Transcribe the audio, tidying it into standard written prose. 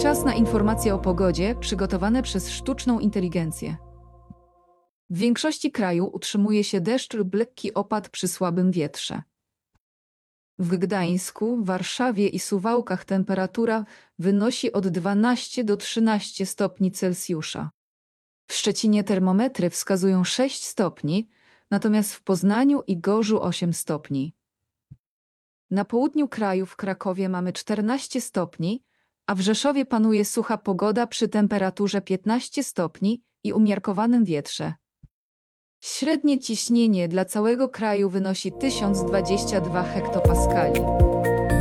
Czas na informacje o pogodzie przygotowane przez sztuczną inteligencję. W większości kraju utrzymuje się deszcz lub lekki opad przy słabym wietrze. W Gdańsku, Warszawie i Suwałkach temperatura wynosi od 12 do 13 stopni Celsjusza. W Szczecinie termometry wskazują 6 stopni, natomiast w Poznaniu i Gorzu 8 stopni. Na południu kraju w Krakowie mamy 14 stopni, a w Rzeszowie panuje sucha pogoda przy temperaturze 15 stopni i umiarkowanym wietrze. Średnie ciśnienie dla całego kraju wynosi 1022 hektopaskali.